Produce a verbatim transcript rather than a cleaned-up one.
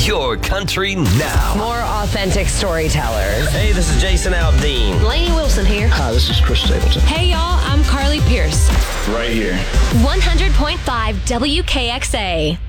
Pure Country Now. More authentic storytellers. Hey, this is Jason Aldean. Lainey Wilson here. Hi, this is Chris Stapleton. Hey, y'all, I'm Carly Pierce. Right here. one hundred point five W K X A.